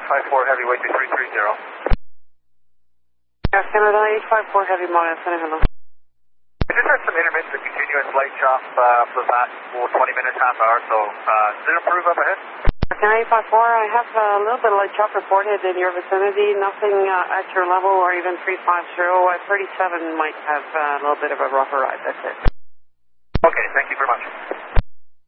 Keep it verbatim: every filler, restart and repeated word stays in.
five four Heavy, way two three three zero. Air Canada eight five four Heavy, Montana, hello. I just had some intermittent continuous light chop uh, for the past well, twenty minutes, half hour, so uh, did it improve up ahead? Air Canada eight five four, I have a little bit of light chop reported in your vicinity, nothing uh, at your level or even three five zero. Uh, thirty-seven might have uh, a little bit of a rougher ride, that's it. Okay, thank you very much.